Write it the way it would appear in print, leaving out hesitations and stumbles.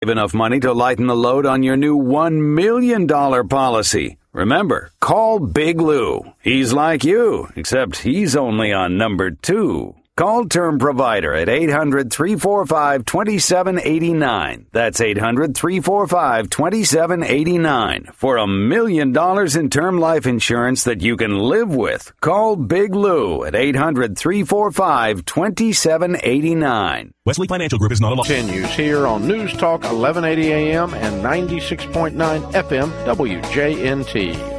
Save enough money to lighten the load on your new $1 million policy. Remember, call Big Lou. He's like you, except he's only on number 2. Call Term Provider at 800-345-2789. That's 800-345-2789 for $1 million in term life insurance that you can live with. Call Big Lou at 800-345-2789. Wesley Financial Group is not a law. Continues here on News Talk 1180 AM and 96.9 FM WJNT.